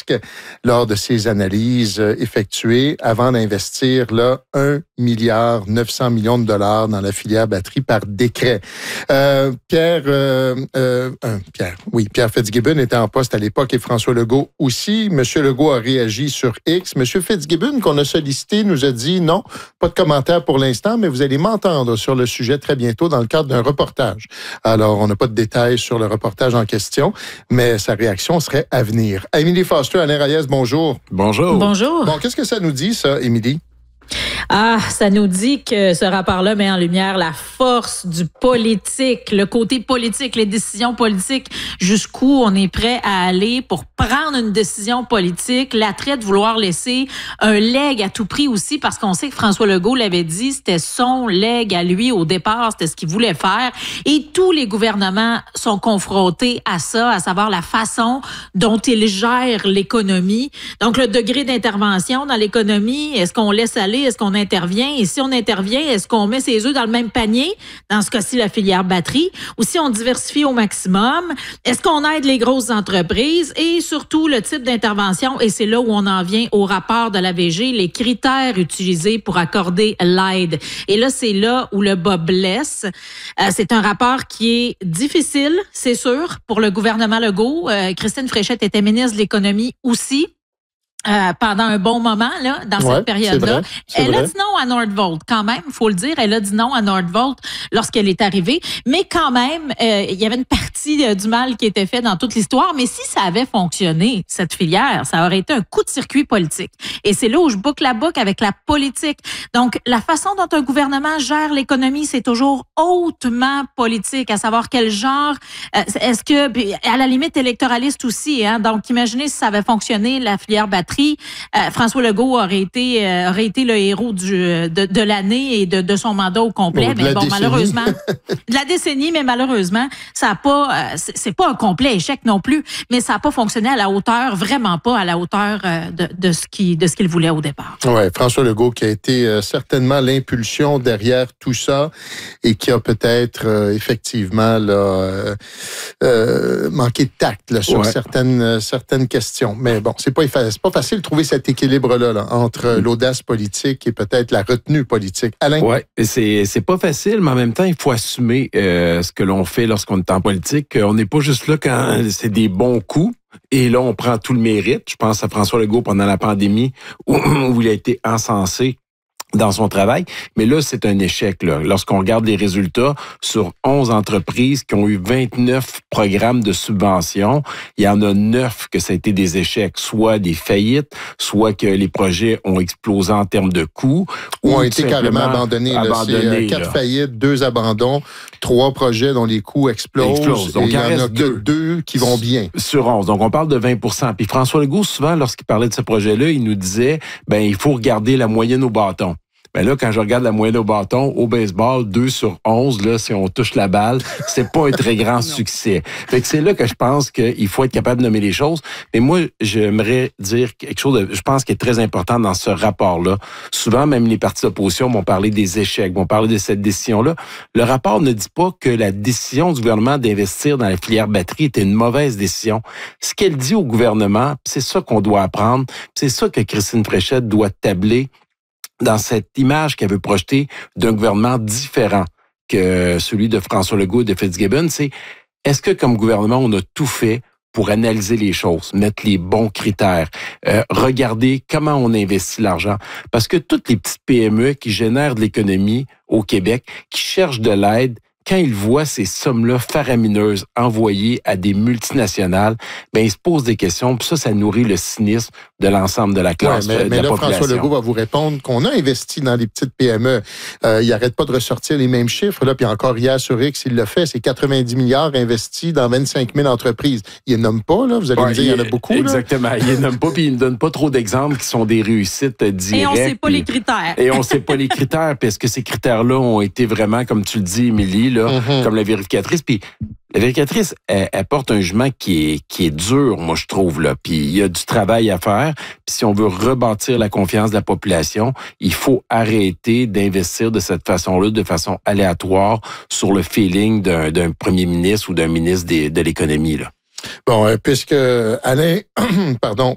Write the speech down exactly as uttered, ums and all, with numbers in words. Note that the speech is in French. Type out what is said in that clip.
risque lors de ses analyses euh, effectuées avant d'investir là un milliard neuf cents millions de dollars dans la filière batterie par décret. Euh, Pierre, euh, euh, euh, Pierre, oui, Pierre Fitzgibbon était en poste à l'époque et François Legault aussi. Monsieur Legault a réagi sur X. Monsieur Fitzgibbon, qu'on a sollicité, nous a dit non, pas de commentaire pour l'instant, mais vous allez m'entendre sur le sujet très bientôt dans le cadre d'un reportage. Alors, on n'a pas de détails sur le reportage en question, mais sa réaction serait à venir. Émilie Foster, Alain Reyes, bonjour. Bonjour. Bonjour. Bon, qu'est-ce que ça nous dit, ça, Émilie? Ah, ça nous dit que ce rapport-là met en lumière la force du politique, le côté politique, les décisions politiques, jusqu'où on est prêt à aller pour prendre une décision politique, l'attrait de vouloir laisser un legs à tout prix aussi, parce qu'on sait que François Legault l'avait dit, c'était son legs à lui au départ, c'était ce qu'il voulait faire. Et tous les gouvernements sont confrontés à ça, à savoir la façon dont ils gèrent l'économie. Donc, le degré d'intervention dans l'économie, est-ce qu'on laisse aller? Est-ce qu'on intervient? Et si on intervient, est-ce qu'on met ses œufs dans le même panier? Dans ce cas-ci, la filière batterie. Ou si on diversifie au maximum? Est-ce qu'on aide les grosses entreprises? Et surtout, le type d'intervention. Et c'est là où on en vient au rapport de l'A V G, les critères utilisés pour accorder l'aide. Et là, c'est là où le bas blesse. Euh, c'est un rapport qui est difficile, c'est sûr, pour le gouvernement Legault. Euh, Christine Fréchette était ministre de l'Économie aussi. Euh, pendant un bon moment là, dans ouais, cette période-là. Vrai, elle vrai. a dit non à Nordvolt, quand même, il faut le dire. Elle a dit non à Nordvolt lorsqu'elle est arrivée. Mais quand même, euh, il y avait une partie euh, du mal qui était fait dans toute l'histoire. Mais si ça avait fonctionné, cette filière, ça aurait été un coup de circuit politique. Et c'est là où je boucle la boucle avec la politique. Donc, la façon dont un gouvernement gère l'économie, c'est toujours hautement politique, à savoir quel genre, euh, est-ce que, à la limite électoraliste aussi, hein. Donc, imaginez si ça avait fonctionné, la filière batterie. Euh, François Legault aurait été euh, aurait été le héros du, de, de l'année et de, de son mandat au complet. Bon, mais bon, décennie. malheureusement, de la décennie, mais malheureusement, ça a pas, euh, c'est, c'est pas un complet échec non plus, mais ça a pas fonctionné à la hauteur, vraiment pas à la hauteur euh, de, de ce qui, de ce qu'il voulait au départ. Ouais, François Legault qui a été euh, certainement l'impulsion derrière tout ça et qui a peut-être euh, effectivement là euh, euh, manqué de tact là, sur ouais. certaines euh, certaines questions. Mais bon, c'est pas c'est pas facile de trouver cet équilibre-là là, entre l'audace politique et peut-être la retenue politique. Alain? Oui, c'est, c'est pas facile, mais en même temps, il faut assumer euh, ce que l'on fait lorsqu'on est en politique. On n'est pas juste là quand c'est des bons coups. Et là, on prend tout le mérite. Je pense à François Legault pendant la pandémie où, où il a été encensé dans son travail. Mais là, c'est un échec. Là. Lorsqu'on regarde les résultats, sur onze entreprises qui ont eu vingt-neuf programmes de subvention, il y en a neuf que ça a été des échecs, soit des faillites, soit que les projets ont explosé en termes de coûts. Ou ont été carrément abandonnés. abandonnés là. C'est quatre là. faillites, deux abandons, trois projets dont les coûts explosent. Explose. Donc, et il n'y en a deux. que deux qui vont bien. Sur onze. Donc, on parle de vingt pour cent. Puis François Legault, souvent, lorsqu'il parlait de ce projet-là, il nous disait, ben il faut regarder la moyenne au bâton. Ben là, quand je regarde la moyenne au bâton, au baseball, deux sur onze, là, si on touche la balle, c'est pas un très grand succès. Fait que c'est là que je pense qu'il faut être capable de nommer les choses. Mais moi, j'aimerais dire quelque chose de, je pense, qui est très important dans ce rapport-là. Souvent, même les partis d'opposition vont parler des échecs, vont parler de cette décision-là. Le rapport ne dit pas que la décision du gouvernement d'investir dans la filière batterie était une mauvaise décision. Ce qu'elle dit au gouvernement, c'est ça qu'on doit apprendre, c'est ça que Christine Fréchette doit tabler dans cette image qu'elle veut projeter d'un gouvernement différent que celui de François Legault et de Fitzgibbon, c'est est-ce que comme gouvernement, on a tout fait pour analyser les choses, mettre les bons critères, euh, regarder comment on investit l'argent? Parce que toutes les petites P M E qui génèrent de l'économie au Québec, qui cherchent de l'aide, quand ils voient ces sommes-là faramineuses envoyées à des multinationales, ben ils se posent des questions. Puis ça, ça nourrit le cynisme de l'ensemble de la classe, ouais, mais, de mais la là, population. François Legault va vous répondre qu'on a investi dans les petites P M E. Euh, il n'arrête pas de ressortir les mêmes chiffres. Là, puis encore hier sur X, il le fait. C'est quatre-vingt-dix milliards investis dans vingt-cinq mille entreprises. Il ne nomme pas, là. Vous allez ouais, me dire, il y en a beaucoup. Exactement. Là. Il ne nomme pas, puis il ne donne pas trop d'exemples qui sont des réussites directes. Et on ne sait pas puis, les critères. Et on ne sait pas les critères, parce que ces critères-là ont été vraiment, comme tu le dis, Émilie, là, mm-hmm. comme la vérificatrice. Puis la vérificatrice, elle, elle porte un jugement qui est, qui est dur, moi, je trouve, là. Puis il y a du travail à faire. Puis si on veut rebâtir la confiance de la population, il faut arrêter d'investir de cette façon-là, de façon aléatoire, sur le feeling d'un, d'un premier ministre ou d'un ministre des, de l'économie, là. Bon, euh, puisque Alain, pardon,